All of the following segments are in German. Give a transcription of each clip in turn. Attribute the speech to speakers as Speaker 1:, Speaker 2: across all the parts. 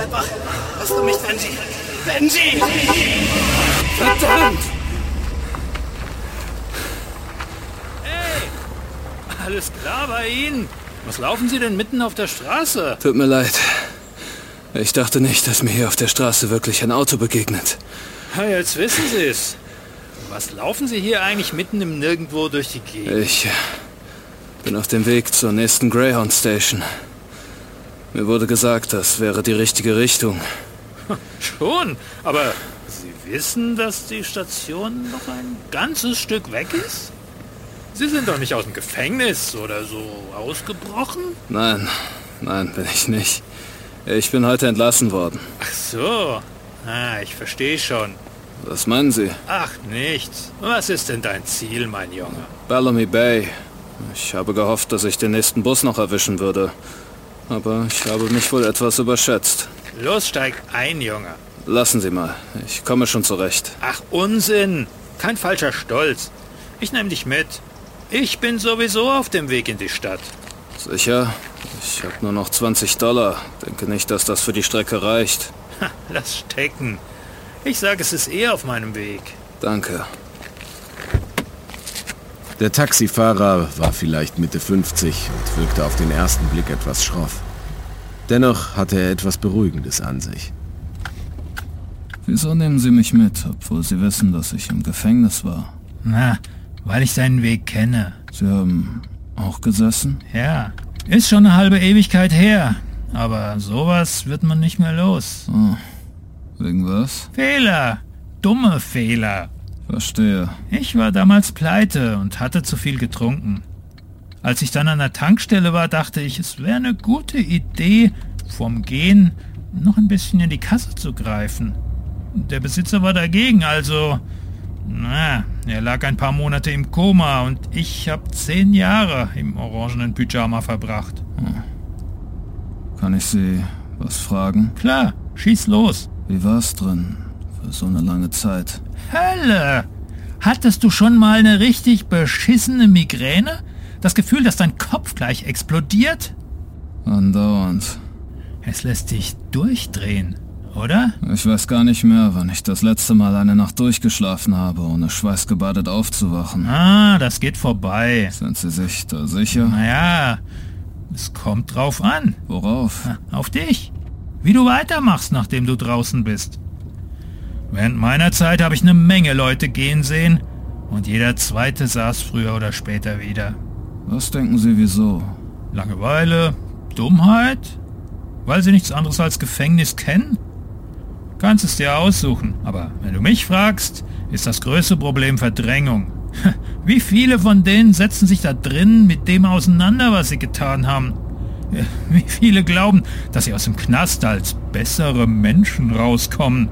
Speaker 1: wach. Hörst du mich, Benji? Benji! Verdammt!
Speaker 2: Hey! Alles klar bei Ihnen? Was laufen Sie denn mitten auf der Straße?
Speaker 3: Tut mir leid. Ich dachte nicht, dass mir hier auf der Straße wirklich ein Auto begegnet.
Speaker 2: Ja, jetzt wissen Sie es. Was laufen Sie hier eigentlich mitten im Nirgendwo durch die Gegend?
Speaker 3: Ich bin auf dem Weg zur nächsten Greyhound Station. Mir wurde gesagt, das wäre die richtige Richtung.
Speaker 2: Schon, aber Sie wissen, dass die Station noch ein ganzes Stück weg ist? Sie sind doch nicht aus dem Gefängnis oder so ausgebrochen?
Speaker 3: Nein, bin ich nicht. Ich bin heute entlassen worden.
Speaker 2: Ach so, ich verstehe schon.
Speaker 3: Was meinen Sie?
Speaker 2: Ach, nichts. Was ist denn dein Ziel, mein Junge?
Speaker 3: Bellamy Bay. Ich habe gehofft, dass ich den nächsten Bus noch erwischen würde. Aber ich habe mich wohl etwas überschätzt.
Speaker 2: Los, steig ein, Junge.
Speaker 3: Lassen Sie mal. Ich komme schon zurecht.
Speaker 2: Ach, Unsinn. Kein falscher Stolz. Ich nehme dich mit. Ich bin sowieso auf dem Weg in die Stadt.
Speaker 3: Sicher? Ich habe nur noch $20. Denke nicht, dass das für die Strecke reicht.
Speaker 2: Lass stecken. Ich sage, es ist auf meinem Weg.
Speaker 3: Danke.
Speaker 4: Der Taxifahrer war vielleicht Mitte 50 und wirkte auf den ersten Blick etwas schroff. Dennoch hatte er etwas Beruhigendes an sich.
Speaker 3: Wieso nehmen Sie mich mit, obwohl Sie wissen, dass ich im Gefängnis war?
Speaker 2: Na, weil ich deinen Weg kenne.
Speaker 3: Sie haben auch gesessen?
Speaker 2: Ja, ist schon eine halbe Ewigkeit her. Aber sowas wird man nicht mehr los.
Speaker 3: Oh. Wegen was?
Speaker 2: Fehler. Dumme Fehler.
Speaker 3: Verstehe.
Speaker 2: Ich war damals pleite und hatte zu viel getrunken. Als ich dann an der Tankstelle war, dachte ich, es wäre eine gute Idee, vorm Gehen noch ein bisschen in die Kasse zu greifen. Der Besitzer war dagegen, also... er lag ein paar Monate im Koma und ich habe 10 Jahre im orangenen Pyjama verbracht.
Speaker 3: Kann ich Sie was fragen?
Speaker 2: Klar, schieß los.
Speaker 3: Wie war's drin für so eine lange Zeit?
Speaker 2: Hölle! Hattest du schon mal eine richtig beschissene Migräne? Das Gefühl, dass dein Kopf gleich explodiert?
Speaker 3: Andauernd.
Speaker 2: Es lässt dich durchdrehen, oder?
Speaker 3: Ich weiß gar nicht mehr, wann ich das letzte Mal eine Nacht durchgeschlafen habe, ohne schweißgebadet aufzuwachen.
Speaker 2: Das geht vorbei.
Speaker 3: Sind Sie sich da sicher?
Speaker 2: Naja, es kommt drauf an.
Speaker 3: Worauf?
Speaker 2: Auf dich. Wie du weitermachst, nachdem du draußen bist. Während meiner Zeit habe ich eine Menge Leute gehen sehen und jeder zweite saß früher oder später wieder.
Speaker 3: Was denken Sie, wieso?
Speaker 2: Langeweile? Dummheit? Weil sie nichts anderes als Gefängnis kennen? Kannst es dir aussuchen, aber wenn du mich fragst, ist das größte Problem Verdrängung. Wie viele von denen setzen sich da drin mit dem auseinander, was sie getan haben? Wie viele glauben, dass sie aus dem Knast als bessere Menschen rauskommen?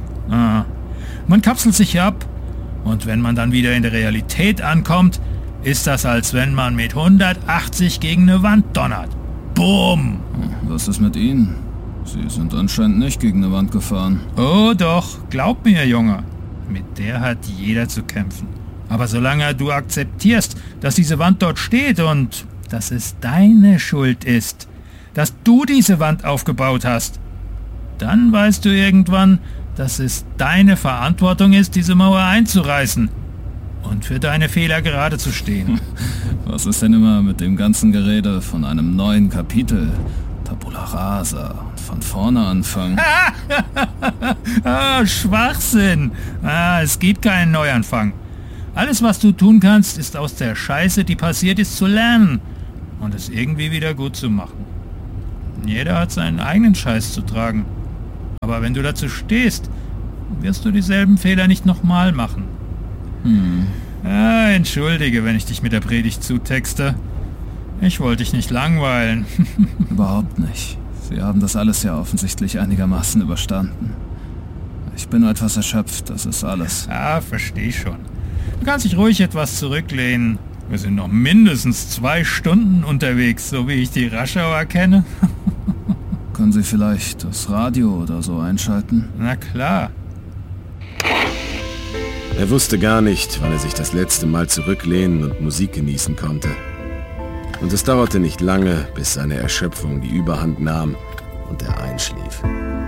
Speaker 2: Man kapselt sich ab und wenn man dann wieder in der Realität ankommt, ist das, als wenn man mit 180 gegen eine Wand donnert. Boom!
Speaker 3: Was ist mit Ihnen? Sie sind anscheinend nicht gegen eine Wand gefahren.
Speaker 2: Oh doch, glaub mir, Junge. Mit der hat jeder zu kämpfen. Aber solange du akzeptierst, dass diese Wand dort steht und dass es deine Schuld ist, dass du diese Wand aufgebaut hast, dann weißt du irgendwann, dass es deine Verantwortung ist, diese Mauer einzureißen und für deine Fehler gerade zu stehen.
Speaker 3: Was ist denn immer mit dem ganzen Gerede von einem neuen Kapitel? Tabula rasa und von vorne anfangen.
Speaker 2: Schwachsinn. Es gibt keinen Neuanfang. Alles, was du tun kannst, ist aus der Scheiße, die passiert ist, zu lernen und es irgendwie wieder gut zu machen. Jeder hat seinen eigenen Scheiß zu tragen. Aber wenn du dazu stehst, wirst du dieselben Fehler nicht nochmal machen. Entschuldige, wenn ich dich mit der Predigt zutexte. Ich wollte dich nicht langweilen.
Speaker 3: Überhaupt nicht. Sie haben das alles ja offensichtlich einigermaßen überstanden. Ich bin nur etwas erschöpft, das ist alles.
Speaker 2: Verstehe schon. Du kannst dich ruhig etwas zurücklehnen. Wir sind noch mindestens 2 Stunden unterwegs, so wie ich die Raschauer kenne.
Speaker 3: Können Sie vielleicht das Radio oder so einschalten?
Speaker 2: Na klar.
Speaker 4: Er wusste gar nicht, wann er sich das letzte Mal zurücklehnen und Musik genießen konnte. Und es dauerte nicht lange, bis seine Erschöpfung die Überhand nahm und er einschlief.